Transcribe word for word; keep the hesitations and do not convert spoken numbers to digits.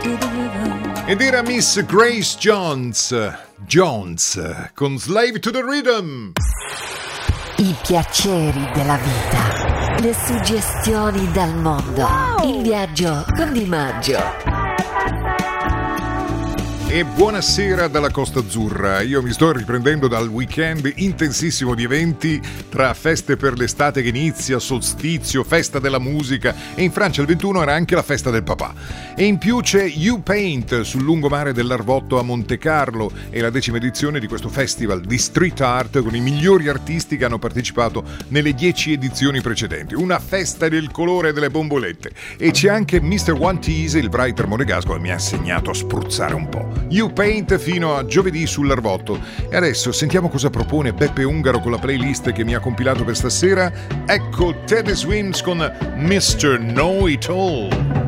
Ed era Miss Grace Jones, Jones, con Slave to the Rhythm. I piaceri della vita, le suggestioni dal mondo, wow. Il viaggio con Di Maggio. E buonasera dalla Costa Azzurra. Io mi sto riprendendo dal weekend intensissimo di eventi, tra feste per l'estate che inizia, solstizio, festa della musica, e in Francia il ventuno era anche la festa del papà. E in più c'è You Paint sul lungomare dell'Arvotto a Monte Carlo, e la decima edizione di questo festival di street art con i migliori artisti che hanno partecipato nelle dieci edizioni precedenti. Una festa del colore delle bombolette. E c'è anche mister One Tease, il writer monegasco, che mi ha insegnato a spruzzare un po'. You Paint fino a giovedì sull'Arvotto. E adesso sentiamo cosa propone Beppe Ungaro con la playlist che mi ha compilato per stasera. Ecco Teddy Swims con mister Know It All.